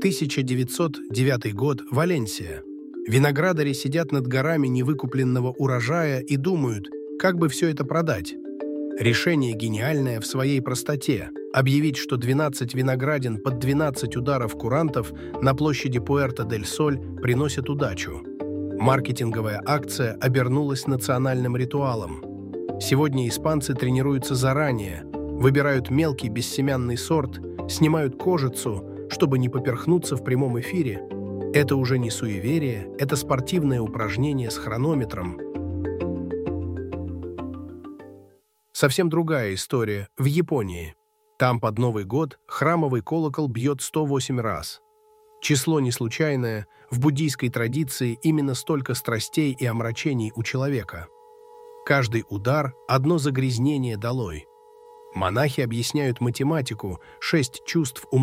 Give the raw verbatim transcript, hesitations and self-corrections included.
тысяча девятьсот девятый год, Валенсия. Виноградари сидят над горами невыкупленного урожая и думают, как бы все это продать. Решение гениальное в своей простоте – объявить, что двенадцать виноградин под двенадцать ударов курантов на площади Пуэрто-дель-Соль приносят удачу. Маркетинговая акция обернулась национальным ритуалом. Сегодня испанцы тренируются заранее, выбирают мелкий бессемянный сорт, снимают кожицу, чтобы не поперхнуться в прямом эфире. Это уже не суеверие, это спортивное упражнение с хронометром. Совсем другая история в Японии. Там под Новый год храмовый колокол бьет сто восемь раз. Число не случайное, в буддийской традиции именно столько страстей и омрачений у человека. Каждый удар – одно загрязнение долой. Монахи объясняют математику, шесть чувств